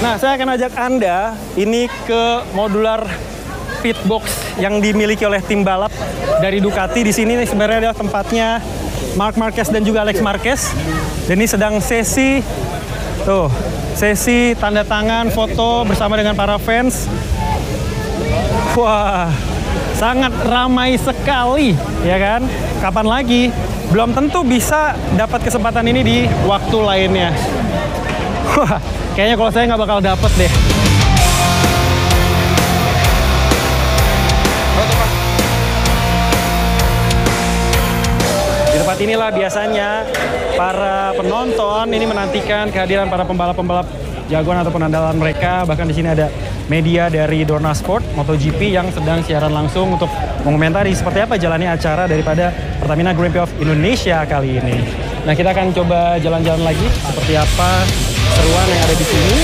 Nah, saya akan ajak Anda ini ke modular pitbox yang dimiliki oleh tim balap dari Ducati. Di sini sebenarnya adalah tempatnya Marc Marquez dan juga Alex Marquez. Dan ini sedang sesi tanda tangan foto bersama dengan para fans. Wah, sangat ramai sekali, ya kan? Kapan lagi? Belum tentu bisa dapat kesempatan ini di waktu lainnya. Wah, kayaknya kalau saya nggak bakal dapet deh. Di tempat inilah biasanya para penonton ini menantikan kehadiran para pembalap-pembalap jagoan ataupun andalan mereka. Bahkan di sini ada media dari Dorna Sport MotoGP yang sedang siaran langsung untuk mengomentari seperti apa jalannya acara daripada Pertamina Grand Prix of Indonesia kali ini. Nah, kita akan coba jalan-jalan lagi seperti apa seruan yang ada di sini.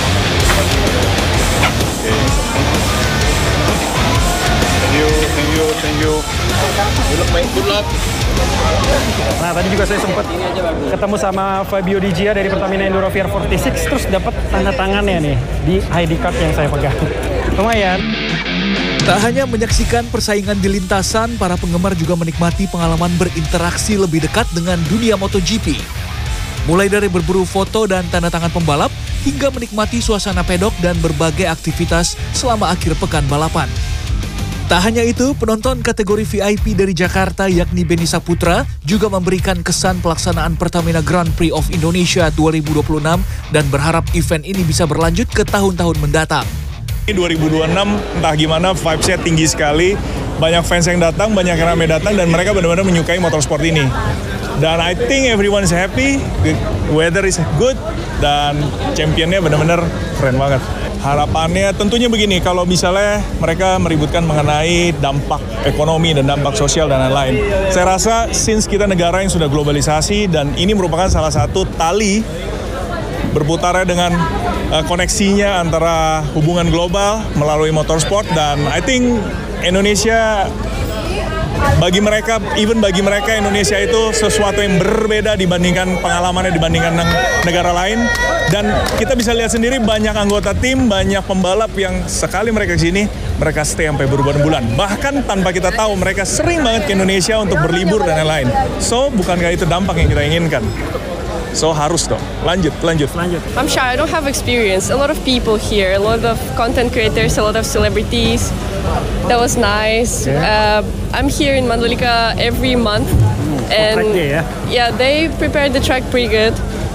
Thank you. Good luck. Nah, tadi juga saya sempat ketemu sama Fabio Di Gia dari Pertamina Enduro VR46, terus dapat tanda tangannya nih di ID card yang saya pegang. Lumayan. Tak hanya menyaksikan persaingan di lintasan, para penggemar juga menikmati pengalaman berinteraksi lebih dekat dengan dunia MotoGP. Mulai dari berburu foto dan tanda tangan pembalap, hingga menikmati suasana pedok dan berbagai aktivitas selama akhir pekan balapan. Tak hanya itu, penonton kategori VIP dari Jakarta yakni Beni Saputra juga memberikan kesan pelaksanaan Pertamina Grand Prix of Indonesia 2026 dan berharap event ini bisa berlanjut ke tahun-tahun mendatang. 2026 entah gimana vibes-nya tinggi sekali, banyak fans yang datang, banyak yang ramai datang dan mereka benar-benar menyukai motorsport ini. Dan I think everyone is happy, the weather is good dan championnya benar-benar keren banget. Harapannya tentunya begini, kalau misalnya mereka meributkan mengenai dampak ekonomi dan dampak sosial dan lain-lain. Saya rasa since kita negara yang sudah globalisasi dan ini merupakan salah satu tali berputarnya dengan koneksinya antara hubungan global melalui motorsport dan I think Indonesia bagi mereka Indonesia itu sesuatu yang berbeda dibandingkan pengalamannya dibandingkan negara lain dan kita bisa lihat sendiri banyak anggota tim, banyak pembalap yang sekali mereka kesini mereka stay sampai berbulan-bulan bahkan tanpa kita tahu mereka sering banget ke Indonesia untuk berlibur dan lain-lain. So bukankah itu dampak yang kita inginkan? So harus dong, lanjut. I'm shy, I don't have experience. A lot of people here, a lot of content creators, a lot of celebrities. That was nice. I'm here in Mandalika every month. And yeah, they prepared the track pretty good.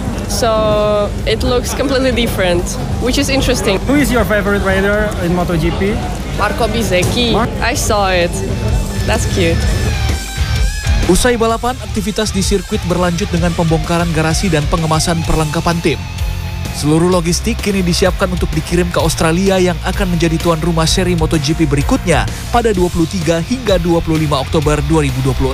So it looks completely different, which is interesting. Who is your favorite rider in MotoGP? Marco Bezzecchi. I saw it. That's cute. Usai balapan, aktivitas di sirkuit berlanjut dengan pembongkaran garasi dan pengemasan perlengkapan tim. Seluruh logistik kini disiapkan untuk dikirim ke Australia yang akan menjadi tuan rumah seri MotoGP berikutnya pada 23 hingga 25 Oktober 2026.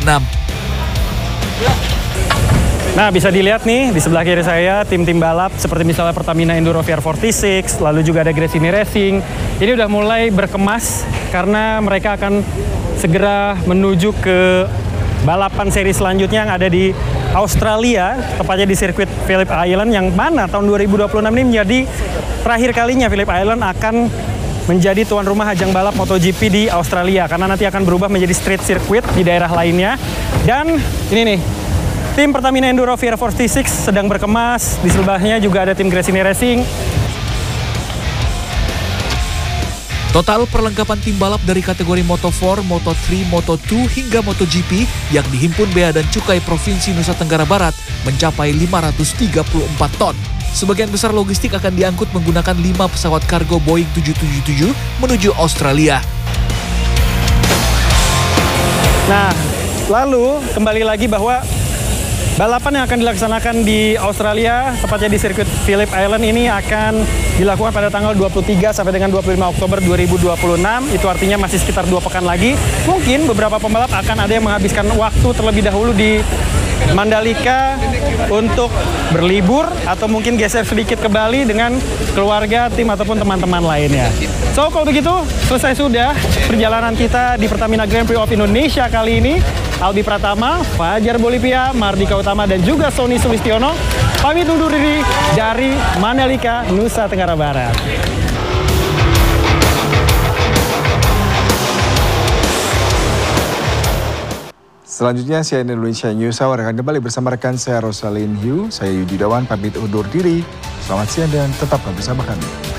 Nah, bisa dilihat nih di sebelah kiri saya tim-tim balap seperti misalnya Pertamina Enduro VR46, lalu juga ada Gresini Racing. Ini udah mulai berkemas karena mereka akan segera menuju ke balapan seri selanjutnya yang ada di Australia, tepatnya di sirkuit Phillip Island, yang mana tahun 2026 ini menjadi terakhir kalinya Phillip Island akan menjadi tuan rumah ajang balap MotoGP di Australia, karena nanti akan berubah menjadi street circuit di daerah lainnya. Dan ini nih, tim Pertamina Enduro VR46 sedang berkemas, di sebelahnya juga ada tim Gresini Racing. Total perlengkapan tim balap dari kategori Moto4, Moto3, Moto2 hingga MotoGP yang dihimpun Bea dan Cukai Provinsi Nusa Tenggara Barat mencapai 534 ton. Sebagian besar logistik akan diangkut menggunakan 5 pesawat kargo Boeing 777 menuju Australia. Nah, lalu kembali lagi bahwa balapan yang akan dilaksanakan di Australia, tepatnya di sirkuit Phillip Island ini akan dilakukan pada tanggal 23 sampai dengan 25 Oktober 2026. Itu artinya masih sekitar 2 pekan lagi. Mungkin beberapa pembalap akan ada yang menghabiskan waktu terlebih dahulu di Mandalika untuk berlibur atau mungkin geser sedikit ke Bali dengan keluarga, tim ataupun teman-teman lainnya. So, kalau begitu selesai sudah perjalanan kita di Pertamina Grand Prix of Indonesia kali ini. Albi Pratama, Fajar Bolivia, Mardika Utama Pratama dan juga Sony Sulistiono. Pamit undur diri dari Mandalika, Nusa Tenggara Barat. Selanjutnya CNN Indonesia News Hour akan kembali bersama rekan saya Rosalyn Hu. Saya Yudi Dawan pamit undur diri. Selamat siang dan tetaplah bersama kami.